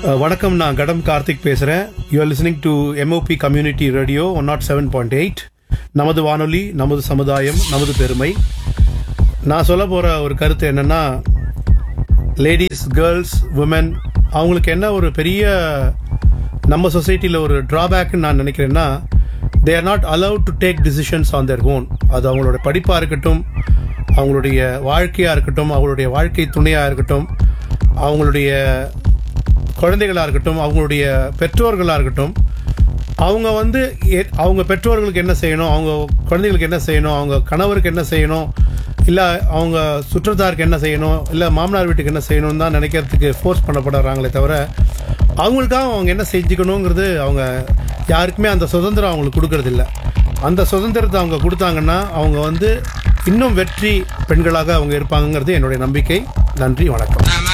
வணக்கம், நான் கடம் கார்த்திக் பேசுகிறேன். You are listening to MOP community radio 107.8. நமது வானொலி, நமது சமுதாயம், நமது பெருமை. நான் சொல்ல போகிற ஒரு கருத்து என்னென்னா, லேடிஸ், கேர்ள்ஸ், உமன், அவங்களுக்கு என்ன ஒரு பெரிய நம்ம சொசைட்டியில் ஒரு ட்ராபேக்னு நான் நினைக்கிறேன்னா, they are not allowed to take decisions on their own. அது அவங்களோட படிப்பாக இருக்கட்டும், அவங்களுடைய வாழ்க்கையாக இருக்கட்டும், அவங்களுடைய வாழ்க்கை துணையாக இருக்கட்டும், அவங்களுடைய குழந்தைகளாக இருக்கட்டும், அவங்களுடைய பெற்றோர்களாக இருக்கட்டும், அவங்க அவங்க பெற்றோர்களுக்கு என்ன செய்யணும், அவங்க குழந்தைகளுக்கு என்ன செய்யணும், அவங்க கணவருக்கு என்ன செய்யணும், இல்லை அவங்க சுற்றத்தாருக்கு என்ன செய்யணும், இல்லை மாமனார் வீட்டுக்கு என்ன செய்யணும்னு தான் நினைக்கிறதுக்கு ஃபோர்ஸ் பண்ணப்படுறாங்களே தவிர, அவங்களுக்காக அவங்க என்ன செஞ்சுக்கணுங்கிறது அவங்க யாருக்குமே அந்த சுதந்திரம் அவங்களுக்கு கொடுக்கறதில்ல. அந்த சுதந்திரத்தை அவங்க கொடுத்தாங்கன்னா அவங்க இன்னும் வெற்றி பெண்களாக அவங்க இருப்பாங்கங்கிறது என்னுடைய நம்பிக்கை. நன்றி, வணக்கம்.